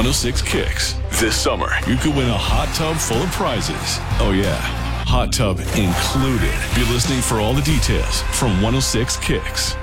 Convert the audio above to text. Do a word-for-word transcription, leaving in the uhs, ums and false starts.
one oh six Kicks. This summer, you could win a hot tub full of prizes. Oh yeah, hot tub included. Be listening for all the details from one oh six Kicks.